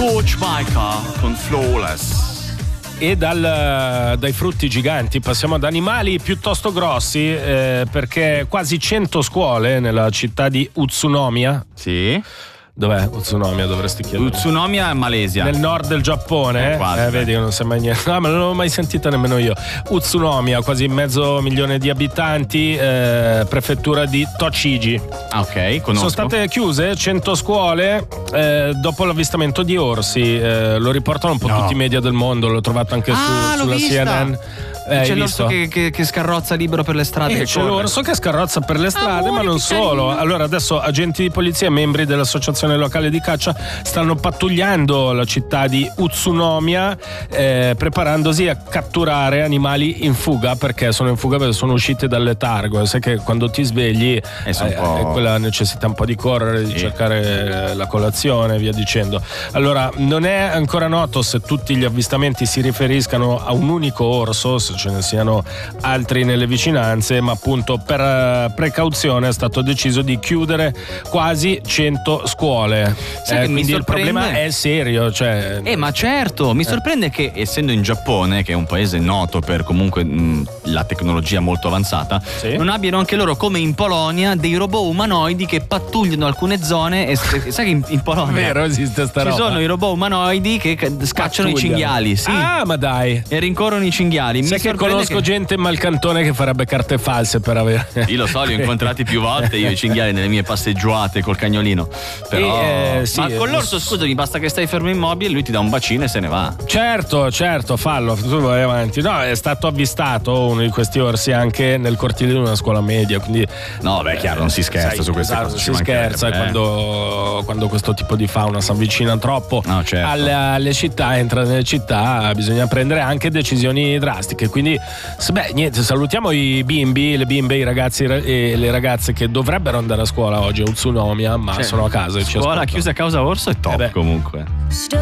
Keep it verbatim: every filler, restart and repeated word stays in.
George Michael con Flawless. E dal, dai frutti giganti passiamo ad animali piuttosto grossi, eh, perché quasi cento scuole nella città di Utsunomiya. Sì. Dov'è Utsunomiya? Dovresti chiedere. Utsunomiya è Malesia. Nel nord del Giappone. Eh, quasi, eh, vedi, non sai mai niente. No, ma non l'ho mai sentita nemmeno io. Utsunomiya, quasi mezzo milione di abitanti, eh, prefettura di Tochigi. Ah, ok, conosco. Sono state chiuse cento scuole eh, dopo l'avvistamento di orsi. Eh, lo riportano un po' No. tutti i media del mondo, l'ho trovato anche Ah, su, l'ho sulla vista. C N N. Eh, C'è hai l'orso visto? che, che, che scarrozza libero per le strade. Eh, che c'è corre. l'orso che scarrozza per le strade, Amore, ma non che solo. carino. Allora adesso agenti di polizia e membri dell'associazione locale di caccia stanno pattugliando la città di Utsunomiya, eh, preparandosi a catturare animali in fuga, perché sono in fuga perché sono usciti dal letargo. Sai che quando ti svegli Eh, sono eh, un po'- eh, quella necessità un po' di correre, di Sì. cercare la colazione e via dicendo. Allora non è ancora noto se tutti gli avvistamenti si riferiscano a un unico orso, se ce ne siano altri nelle vicinanze, ma appunto per eh, precauzione è stato deciso di chiudere quasi cento scuole. Sai che mi quindi il sorprende? problema è serio, cioè Eh, ma certo, mi sorprende che essendo in Giappone, che è un paese noto per comunque mh, la tecnologia molto avanzata, Sì. non abbiano anche loro, come in Polonia, dei robot umanoidi che pattugliano alcune zone. E sai che in, in Polonia vero, esiste sta ci roba. sono i robot umanoidi che ca- scacciano i Pattugliano. cinghiali, sì. Ah, ma dai. E rincorrono i cinghiali. Mi Sai che sorprende conosco che- gente in Malcantone che farebbe carte false per avere. Io lo so, li ho incontrati più volte io i cinghiali nelle mie passeggiate col cagnolino. Però E, eh, sì, ma con eh, l'orso, scusami, basta che stai fermo immobile, lui ti dà un bacino e se ne va. Certo, certo, fallo, tu vai avanti. No, è stato avvistato uno di questi orsi anche nel cortile di una scuola media, quindi No, beh, è chiaro, non si scherza sai, su queste esatto, cose. ci si mancherebbe, scherza eh. quando, quando questo tipo di fauna si avvicina troppo No, certo. alle, alle città, entra nelle città, bisogna prendere anche decisioni drastiche. Quindi, s- beh, niente, salutiamo i bimbi, le bimbe, i ragazzi e le ragazze che dovrebbero andare a scuola oggi a Utsunomiya, ma Cioè, sono a casa e ci Scuola ascoltano. chiusa a causa orso è top Eh beh. comunque.